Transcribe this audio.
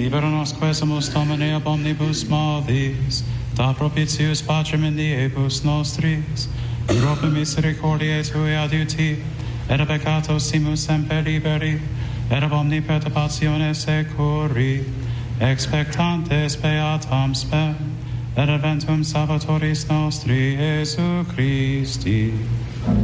Libera nos quesumus Domine ab omnibus malis, da propitius Patrem in diebus nostris, Europa misericordiae Tui adiuti, et a peccato simus semper liberi, et ab omni perturbatione securi, expectantes beatam spem, et adventum Salvatoris nostri Iesu Christi.